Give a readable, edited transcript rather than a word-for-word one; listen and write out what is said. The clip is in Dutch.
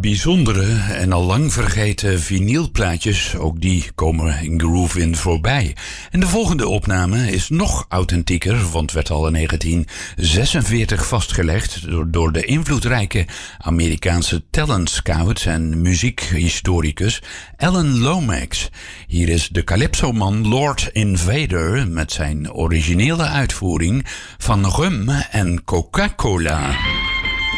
Bijzondere en al lang vergeten vinylplaatjes, ook die komen in Groove In voorbij. En de volgende opname is nog authentieker, want werd al in 1946 vastgelegd door de invloedrijke Amerikaanse talent scout en muziekhistoricus Alan Lomax. Hier is de Calypso-man Lord Invader met zijn originele uitvoering van Rum en Coca-Cola.